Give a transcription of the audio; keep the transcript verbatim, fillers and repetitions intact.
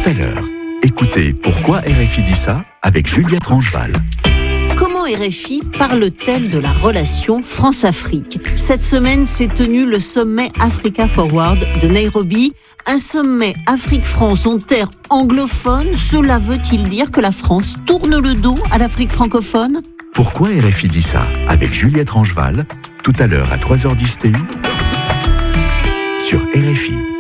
à l'heure. Écoutez Pourquoi R F I dit ça avec Juliette Rangeval. Comment R F I parle-t-elle de la relation France-Afrique ? Cette semaine s'est tenu le sommet Africa Forward de Nairobi. Un sommet Afrique-France en terre anglophone. Cela veut-il dire que la France tourne le dos à l'Afrique francophone ? Pourquoi R F I dit ça avec Juliette Rangeval, tout à l'heure à trois heures dix T U sur R F I.